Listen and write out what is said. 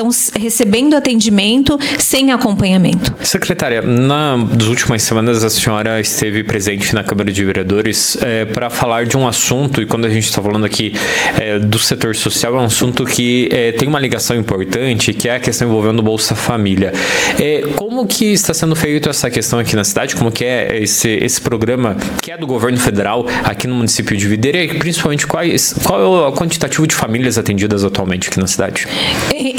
estão recebendo atendimento sem acompanhamento. Secretária, nas últimas semanas a senhora esteve presente na Câmara de Vereadores para falar de um assunto, e quando a gente está falando aqui do setor social, é um assunto que tem uma ligação importante, que é a questão envolvendo o Bolsa Família. Como que está sendo feito essa questão aqui na cidade? Como que é esse programa que é do governo federal aqui no município de Videira, e principalmente qual é o quantitativo de famílias atendidas atualmente aqui na cidade?